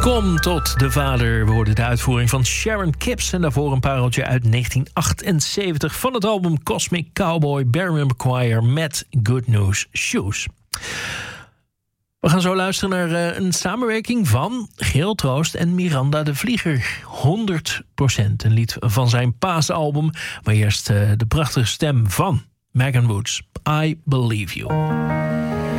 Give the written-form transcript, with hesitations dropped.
Kom tot de vader. We hoorden de uitvoering van Sharon Kipps en daarvoor een pareltje uit 1978 van het album Cosmic Cowboy, Barry McGuire met Good News Shoes. We gaan zo luisteren naar een samenwerking van Geel Troost en Miranda de Vlieger. 100%, een lied van zijn paasalbum. Maar eerst de prachtige stem van Megan Woods. I Believe You.